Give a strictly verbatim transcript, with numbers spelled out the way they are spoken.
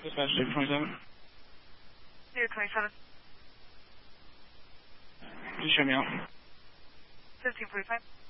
Dispatch zero twenty-seven. zero twenty-seven. Please show me out. seventeen forty-five.